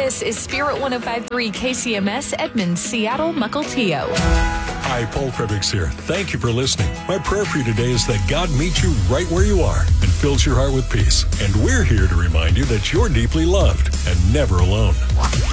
This is Spirit 105.3 KCMS, Edmond, Seattle, Mukilteo. Hi, Paul Fredericks here. Thank you for listening. My prayer for you today is that God meets you right where you are and fills your heart with peace. And we're here to remind you that you're deeply loved and never alone.